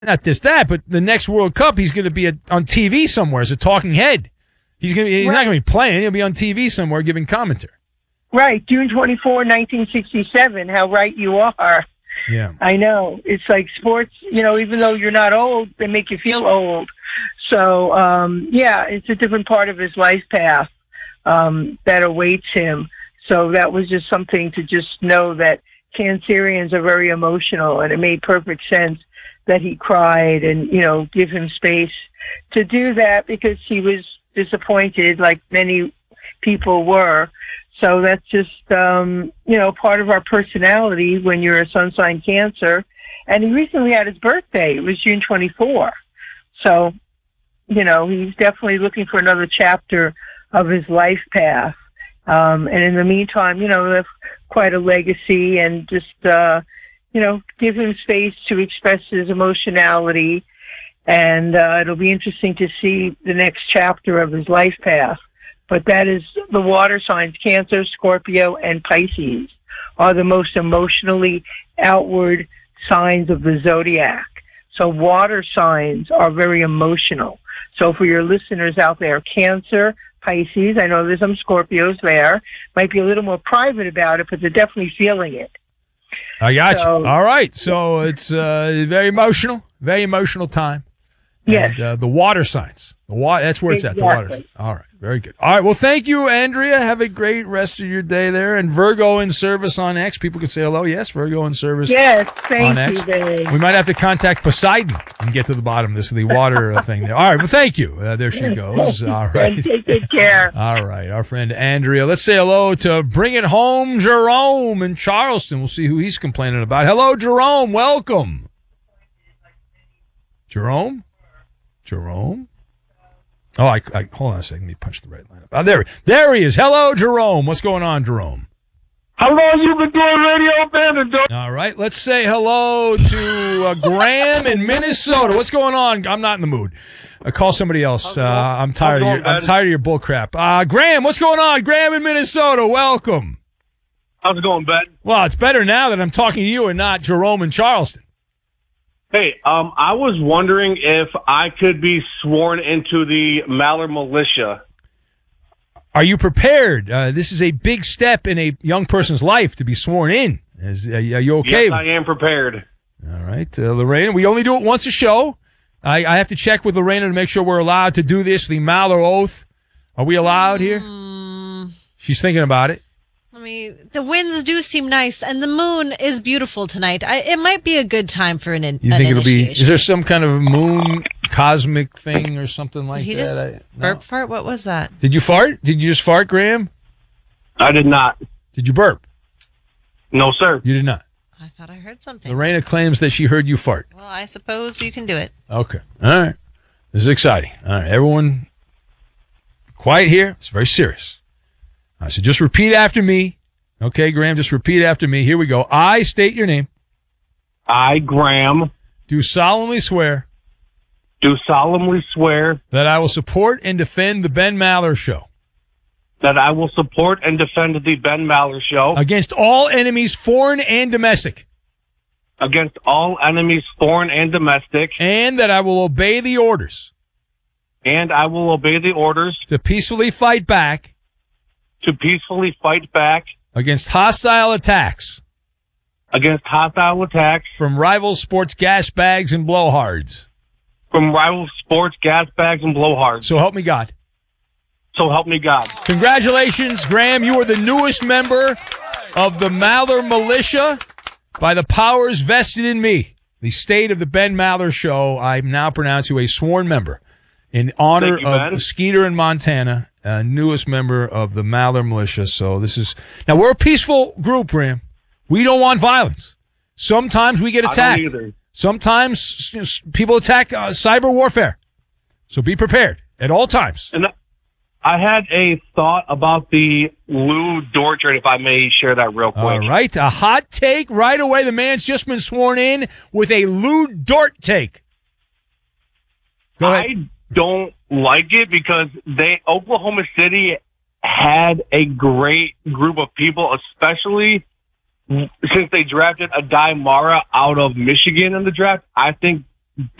not just that, but the next World Cup, he's going to be on TV somewhere as a talking head. He's not going to be playing. He'll be on TV somewhere giving commentary. Right, June 24, 1967. How right you are. Yeah. I know. It's like sports, even though you're not old, they make you feel old. So, it's a different part of his life path that awaits him. So that was just something to just know that Cancerians are very emotional, and it made perfect sense that he cried and, give him space to do that because he was disappointed like many people were. So that's just, part of our personality when you're a sun sign Cancer. And he recently had his birthday. It was June 24. So, he's definitely looking for another chapter of his life path. And in the meantime, have quite a legacy and just, give him space to express his emotionality. And it'll be interesting to see the next chapter of his life path. But that is the water signs, Cancer, Scorpio, and Pisces are the most emotionally outward signs of the zodiac. So water signs are very emotional. So for your listeners out there, Cancer, Pisces, I know there's some Scorpios there, might be a little more private about it, but they're definitely feeling it. I got you. All right. So it's very emotional time. Yes. And, the water signs. That's where it's at, the water signs. All right. Very good. All right. Well, thank you, Andrea. Have a great rest of your day there. And Virgo in service on X. People can say hello. Yes, Virgo in service. Yes, on thank X. you, babe. We might have to contact Poseidon and get to the bottom of this, the water thing there. All right. Well, thank you. There she goes. All right. Take good care. All right. Our friend Andrea. Let's say hello to Bring It Home, Jerome in Charleston. We'll see who he's complaining about. Hello, Jerome. Welcome. Jerome? Oh, I hold on a second. Let me punch the right line up. Oh, there he is. Hello, Jerome. What's going on, Jerome? Hello, you've been doing radio, man. All right. Let's say hello to Graham in Minnesota. What's going on? I'm not in the mood. Call somebody else. I'm tired of your bull crap. Graham, what's going on? Graham in Minnesota. Welcome. How's it going, Ben? Well, it's better now that I'm talking to you and not Jerome in Charleston. Hey, I was wondering if I could be sworn into the Maller Militia. Are you prepared? This is a big step in a young person's life to be sworn in. Are you okay? Yes, I am prepared. All right, Lorena. We only do it once a show. I have to check with Lorena to make sure we're allowed to do this, the Maller Oath. Are we allowed here? She's thinking about it. The winds do seem nice, and the moon is beautiful tonight. It might be a good time for an initiation. You think it'll be? Is there some kind of moon cosmic thing or something like that? Did he just burp fart? What was that? Did you fart? Did you just fart, Graham? I did not. Did you burp? No, sir. You did not. I thought I heard something. Lorena claims that she heard you fart. Well, I suppose you can do it. Okay. All right. This is exciting. All right, everyone, quiet here. It's very serious. So just repeat after me. Okay, Graham, just repeat after me. Here we go. I state your name. I, Graham, do solemnly swear that I will support and defend the Ben Maller Show. That I will support and defend the Ben Maller Show. Against all enemies, foreign and domestic. Against all enemies, foreign and domestic. And that I will obey the orders. And I will obey the orders. To peacefully fight back. Against hostile attacks. From rival sports gas bags and blowhards. So help me God. Congratulations, Graham. You are the newest member of the Maller Militia by the powers vested in me. The state of the Ben Maller Show, I now pronounce you a sworn member in honor of Skeeter in Montana, newest member of the Maller Militia. So now we're a peaceful group, Graham. We don't want violence. Sometimes we get attacked. Sometimes people attack cyber warfare. So be prepared at all times. And I had a thought about the Lou Dort trade, if I may share that real quick. All right. A hot take right away. The man's just been sworn in with a Lou Dort take. Go ahead. I don't like it because Oklahoma City had a great group of people, especially since they drafted Adai Mara out of Michigan in the draft. I think